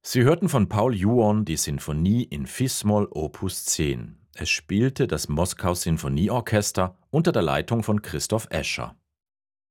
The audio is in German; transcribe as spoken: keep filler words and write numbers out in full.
Sie hörten von Paul Juon die Sinfonie in Fis-Moll Opus zehn. Es spielte das Moskau Sinfonieorchester unter der Leitung von Christoph Escher.